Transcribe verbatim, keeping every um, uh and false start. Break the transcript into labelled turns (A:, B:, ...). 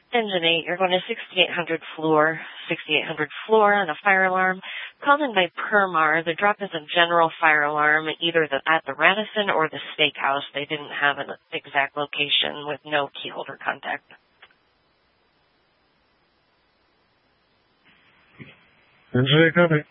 A: Engine eight, you're going to sixty-eight hundred floor, sixty-eight hundred floor on a fire alarm. Called in by Permar. The drop is a general fire alarm, either the, at the Radisson or the Steakhouse. They didn't have an exact location with no key holder contact.
B: Engine eight, copy.